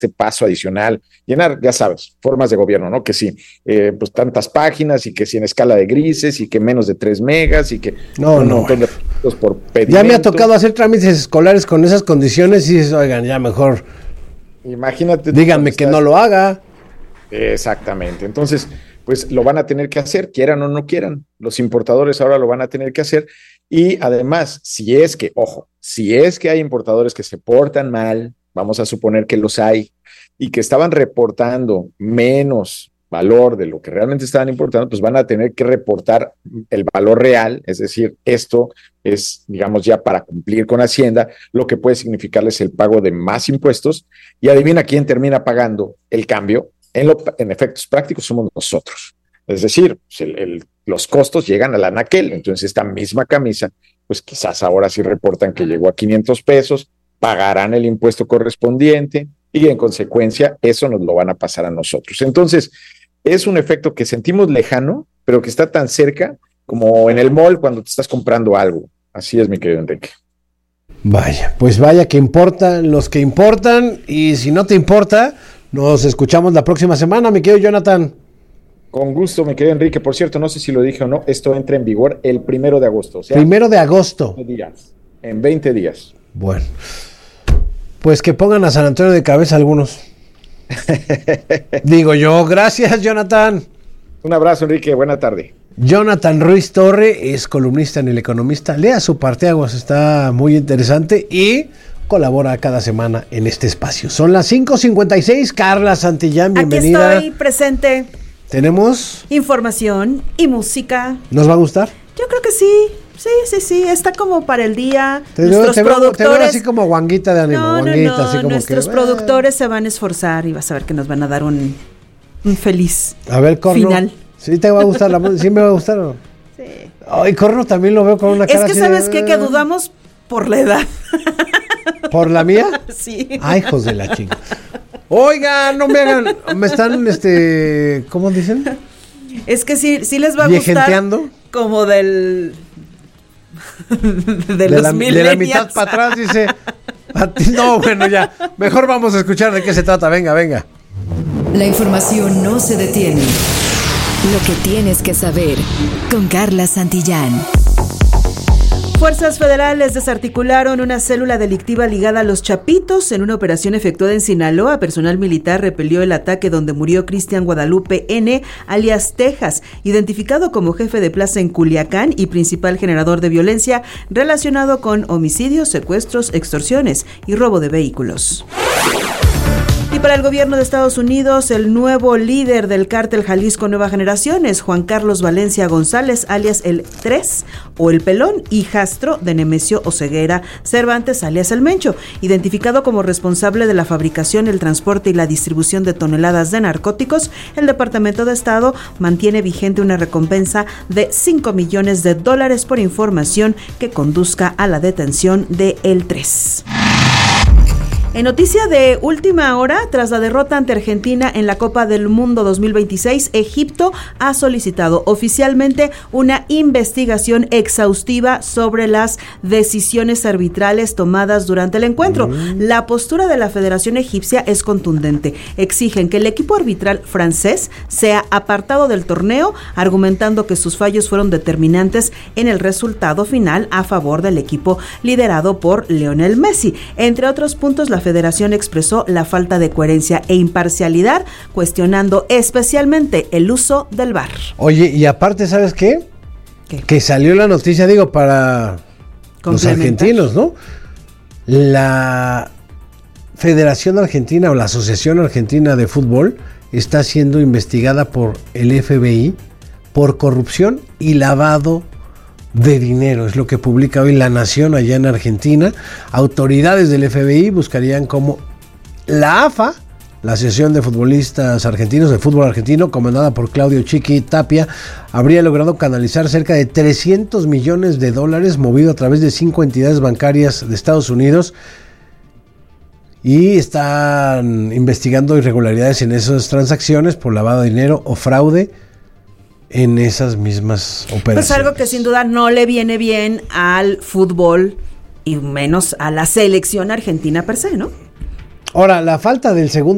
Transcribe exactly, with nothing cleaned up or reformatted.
este paso adicional, llenar, ya sabes, formas de gobierno, ¿no? Que sí, eh, pues tantas páginas y que sí en escala de grises y que menos de tres megas y que no, un no, montón bueno. de puntos por pedimento. Ya me ha tocado hacer trámites escolares con esas condiciones y dices, oigan, ya mejor, imagínate. díganme que no lo haga. Exactamente, entonces, pues lo van a tener que hacer, quieran o no quieran, los importadores ahora lo van a tener que hacer y además, si es que, ojo, si es que hay importadores que se portan mal, vamos a suponer que los hay y que estaban reportando menos valor de lo que realmente estaban importando, pues van a tener que reportar el valor real, es decir, esto es, digamos, ya para cumplir con Hacienda, lo que puede significarles el pago de más impuestos y adivina quién termina pagando el cambio. En, lo, en efectos prácticos somos nosotros. Es decir, el, el, los costos llegan al anaquel. Entonces, esta misma camisa, pues quizás ahora sí reportan que llegó a quinientos pesos, pagarán el impuesto correspondiente y en consecuencia eso nos lo van a pasar a nosotros. Entonces, es un efecto que sentimos lejano, pero que está tan cerca como en el mall cuando te estás comprando algo. Así es, mi querido Enrique. Vaya, pues vaya que importan los que importan y si no te importa... Nos escuchamos la próxima semana, mi querido Jonathan. Con gusto, mi querido Enrique. Por cierto, no sé si lo dije o no, esto entra en vigor el primero de agosto. O sea, primero de agosto. Días, en veinte días. Bueno, pues que pongan a San Antonio de cabeza algunos. Digo yo, gracias, Jonathan. Un abrazo, Enrique. Buena tarde. Jonathan Ruiz Torre es columnista en El Economista. Lea su parteaguas, está muy interesante y... colabora cada semana en este espacio. Son las cinco cincuenta y seis. Carla Santillán, bienvenida. Aquí estoy presente. Tenemos información y música. ¿Nos va a gustar? Yo creo que sí. Sí, sí, sí. Está como para el día. Te nuestros veo, te productores. Veo, te veo así como guanguita de ánimo. No, guanguita, no, no. Así como nuestros que, productores eh. se van a esforzar y vas a ver que nos van a dar un, un feliz a ver, Corno, final. ¿Sí te va a gustar la música? ¿Sí me va a gustar o no? Sí. Ay, Corno también lo veo con una cara Es que así ¿sabes de... qué? Que dudamos por la edad. ¿Por la mía? Sí. Ay, hijos de la chinga. Oigan, no me hagan, me están, este, ¿cómo dicen? Es que sí, sí les va a ¿Viejenteando? gustar como del... de, de los la, millennials. De la mitad para atrás, dice. No, bueno, ya. Mejor vamos a escuchar de qué se trata. Venga, venga. La información no se detiene. Lo que tienes que saber con Carla Santillán. Fuerzas federales desarticularon una célula delictiva ligada a los Chapitos. En una operación efectuada en Sinaloa, personal militar repelió el ataque donde murió Cristian Guadalupe N., alias Texas, identificado como jefe de plaza en Culiacán y principal generador de violencia relacionado con homicidios, secuestros, extorsiones y robo de vehículos. Y para el gobierno de Estados Unidos, el nuevo líder del cártel Jalisco Nueva Generación es Juan Carlos Valencia González, alias el tres o el Pelón, hijastro de Nemesio Oseguera Cervantes, alias el Mencho, identificado como responsable de la fabricación, el transporte y la distribución de toneladas de narcóticos. El Departamento de Estado mantiene vigente una recompensa de cinco millones de dólares por información que conduzca a la detención de el tres. En noticia de última hora, tras la derrota ante Argentina en la Copa del Mundo dos mil veintiséis, Egipto ha solicitado oficialmente una investigación exhaustiva sobre las decisiones arbitrales tomadas durante el encuentro. Mm. La postura de la Federación Egipcia es contundente. Exigen que el equipo arbitral francés sea apartado del torneo, argumentando que sus fallos fueron determinantes en el resultado final a favor del equipo liderado por Lionel Messi. Entre otros puntos, la Federación expresó la falta de coherencia e imparcialidad, cuestionando especialmente el uso del V A R. Oye, y aparte, ¿sabes qué? ¿Qué? Que salió la noticia, digo, para los argentinos, ¿no? La Federación Argentina o la Asociación Argentina de Fútbol está siendo investigada por el F B I por corrupción y lavado de dinero, es lo que publica hoy La Nación allá en Argentina. Autoridades del F B I buscarían cómo la A F A, la Asociación de Futbolistas Argentinos de Fútbol Argentino, comandada por Claudio Chiqui Tapia, habría logrado canalizar cerca de trescientos millones de dólares movido a través de cinco entidades bancarias de Estados Unidos, y están investigando irregularidades en esas transacciones por lavado de dinero o fraude en esas mismas operaciones. Pues algo que sin duda no le viene bien al fútbol y menos a la selección argentina per se, ¿no? Ahora, la falta del segundo